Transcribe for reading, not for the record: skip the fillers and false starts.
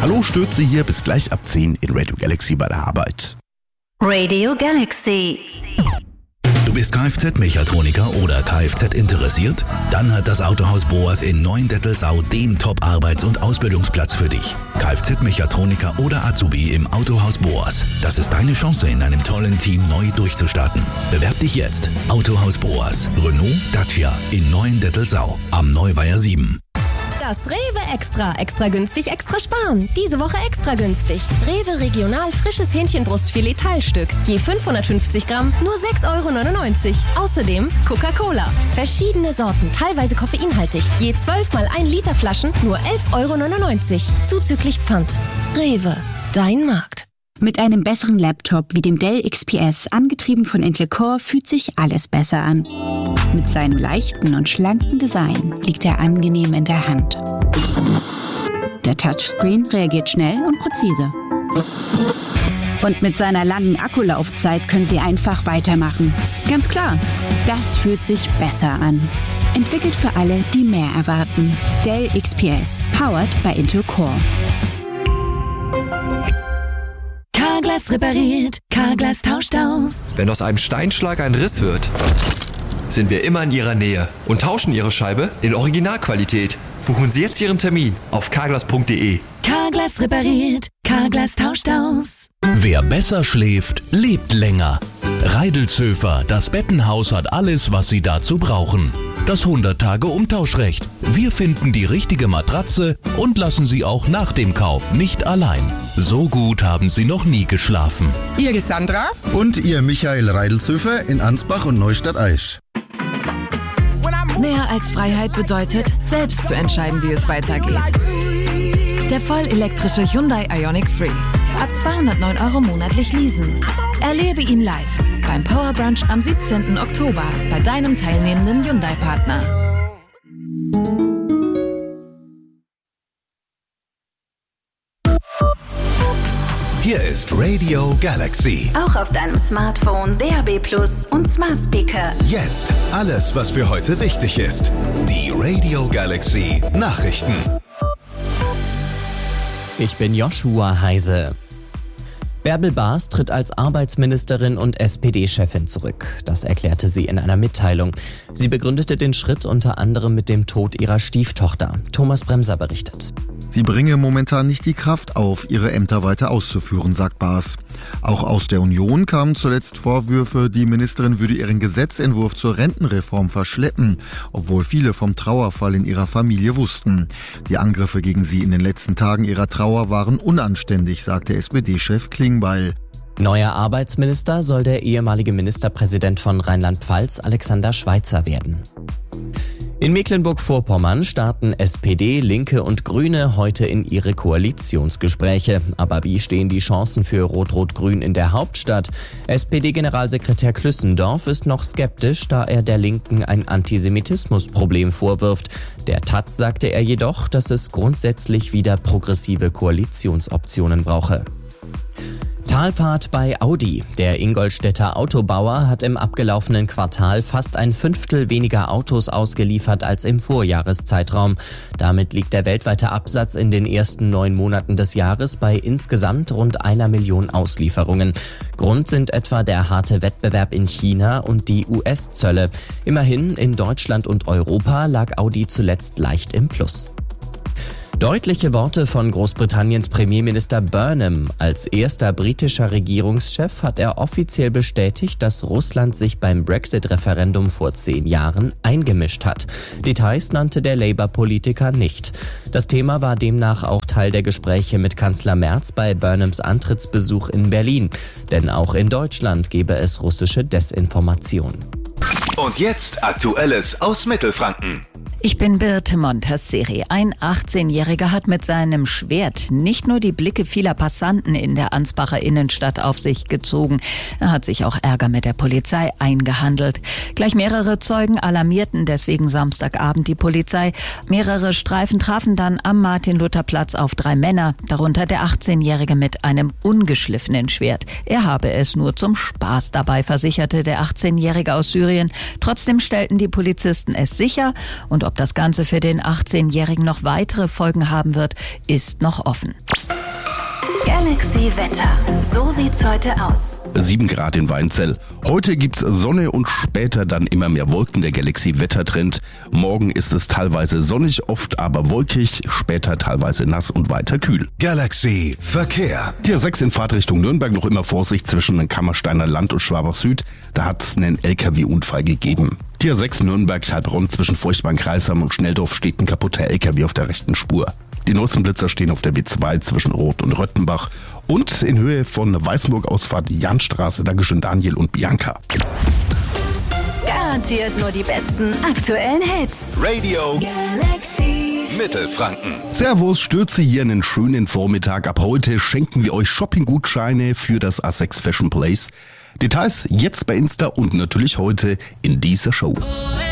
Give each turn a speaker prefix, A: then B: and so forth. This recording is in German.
A: Hallo, Stürze hier, bis gleich ab 10 in Radio Galaxy bei der Arbeit.
B: Radio Galaxy.
C: Du bist Kfz-Mechatroniker oder Kfz interessiert? Dann hat das Autohaus Boas in Neuendettelsau den Top-Arbeits- und Ausbildungsplatz für dich. Kfz-Mechatroniker oder Azubi im Autohaus Boas. Das ist deine Chance, in einem tollen Team neu durchzustarten. Bewerb dich jetzt. Autohaus Boas. Renault Dacia in Neuendettelsau am Neuweiher 7.
D: Das Rewe Extra. Extra günstig, extra sparen. Diese Woche extra günstig. Rewe Regional frisches Hähnchenbrustfilet Teilstück. Je 550 Gramm, nur 6,99 €. Außerdem Coca-Cola. Verschiedene Sorten, teilweise koffeinhaltig. Je 12 mal 1 Liter Flaschen, nur 11,99 €. Zuzüglich Pfand. Rewe, dein Markt.
E: Mit einem besseren Laptop wie dem Dell XPS, angetrieben von Intel Core, fühlt sich alles besser an. Mit seinem leichten und schlanken Design liegt er angenehm in der Hand. Der Touchscreen reagiert schnell und präzise. Und mit seiner langen Akkulaufzeit können Sie einfach weitermachen. Ganz klar, das fühlt sich besser an. Entwickelt für alle, die mehr erwarten. Dell XPS, powered by Intel Core.
B: Carglass repariert, Carglass tauscht aus.
F: Wenn aus einem Steinschlag ein Riss wird, sind wir immer in Ihrer Nähe und tauschen Ihre Scheibe in Originalqualität. Buchen Sie jetzt Ihren Termin auf carglass.de.
B: Carglass repariert, Carglass tauscht aus.
C: Wer besser schläft, lebt länger. Reidelzöfer, das Bettenhaus hat alles, was Sie dazu brauchen. Das 100-Tage-Umtauschrecht. Wir finden die richtige Matratze und lassen Sie auch nach dem Kauf nicht allein. So gut haben Sie noch nie geschlafen.
G: Ihr Sandra
H: und Ihr Michael Reidelzöfer in Ansbach und Neustadt-Aisch.
I: Mehr als Freiheit bedeutet, selbst zu entscheiden, wie es weitergeht. Der vollelektrische Hyundai Ioniq 3. Ab 209 € monatlich leasen. Erlebe ihn live beim Power Brunch am 17. Oktober bei deinem teilnehmenden Hyundai-Partner.
C: Hier ist Radio Galaxy.
B: Auch auf deinem Smartphone, DAB+ und Smart Speaker.
C: Jetzt alles, was für heute wichtig ist. Die Radio Galaxy Nachrichten.
J: Ich bin Joshua Heise. Bärbel Baas tritt als Arbeitsministerin und SPD-Chefin zurück. Das erklärte sie in einer Mitteilung. Sie begründete den Schritt unter anderem mit dem Tod ihrer Stieftochter. Thomas Bremser berichtet.
H: Sie bringe momentan nicht die Kraft auf, ihre Ämter weiter auszuführen, sagt Baas. Auch aus der Union kamen zuletzt Vorwürfe, die Ministerin würde ihren Gesetzentwurf zur Rentenreform verschleppen, obwohl viele vom Trauerfall in ihrer Familie wussten. Die Angriffe gegen sie in den letzten Tagen ihrer Trauer waren unanständig, sagte SPD-Chef Klingbeil.
J: Neuer Arbeitsminister soll der ehemalige Ministerpräsident von Rheinland-Pfalz, Alexander Schweitzer, werden. In Mecklenburg-Vorpommern starten SPD, Linke und Grüne heute in ihre Koalitionsgespräche. Aber wie stehen die Chancen für Rot-Rot-Grün in der Hauptstadt? SPD-Generalsekretär Klüssendorf ist noch skeptisch, da er der Linken ein Antisemitismusproblem vorwirft. Der Taz sagte er jedoch, dass es grundsätzlich wieder progressive Koalitionsoptionen brauche. Talfahrt bei Audi. Der Ingolstädter Autobauer hat im abgelaufenen Quartal fast 1/5 weniger Autos ausgeliefert als im Vorjahreszeitraum. Damit liegt der weltweite Absatz in den ersten 9 Monaten des Jahres bei insgesamt rund 1 Million Auslieferungen. Grund sind etwa der harte Wettbewerb in China und die US-Zölle. Immerhin in Deutschland und Europa lag Audi zuletzt leicht im Plus. Deutliche Worte von Großbritanniens Premierminister Burnham. Als erster britischer Regierungschef hat er offiziell bestätigt, dass Russland sich beim Brexit-Referendum vor 10 Jahren eingemischt hat. Details nannte der Labour-Politiker nicht. Das Thema war demnach auch Teil der Gespräche mit Kanzler Merz bei Burnhams Antrittsbesuch in Berlin. Denn auch in Deutschland gebe es russische Desinformation.
C: Und jetzt Aktuelles aus Mittelfranken.
K: Ich bin Birte Montasseri. Ein 18-Jähriger hat mit seinem Schwert nicht nur die Blicke vieler Passanten in der Ansbacher Innenstadt auf sich gezogen. Er hat sich auch Ärger mit der Polizei eingehandelt. Gleich mehrere Zeugen alarmierten deswegen Samstagabend die Polizei. Mehrere Streifen trafen dann am Martin-Luther-Platz auf 3 Männer, darunter der 18-Jährige mit einem ungeschliffenen Schwert. Er habe es nur zum Spaß dabei, versicherte der 18-Jährige aus Syrien. Trotzdem stellten die Polizisten es sicher und ob das Ganze für den 18-Jährigen noch weitere Folgen haben wird, ist noch offen.
B: Galaxy Wetter. So sieht's heute aus.
A: 7 Grad in Weinzell. Heute gibt's Sonne und später dann immer mehr Wolken, der Galaxy-Wettertrend. Morgen ist es teilweise sonnig, oft aber wolkig, später teilweise nass und weiter kühl.
C: Galaxy Verkehr.
A: Tier 6 in Fahrtrichtung Nürnberg, noch immer Vorsicht zwischen Kammersteiner Land und Schwabach Süd. Da hat's einen LKW-Unfall gegeben. Tier 6 Nürnberg, Heilbronn zwischen Feuchtbahn-Kreisheim und Schnelldorf steht ein kaputter LKW auf der rechten Spur. Die neuesten Blitzer stehen auf der B2 zwischen Roth und Röttenbach und in Höhe von Weißenburg-Ausfahrt Janstraße. Dankeschön Daniel und Bianca.
B: Garantiert nur die besten aktuellen Hits.
C: Radio
B: Galaxy
C: Mittelfranken.
A: Servus, Stürze hier einen schönen Vormittag. Ab heute schenken wir euch Shopping-Gutscheine für das A6 Fashion Place. Details jetzt bei Insta und natürlich heute in dieser Show.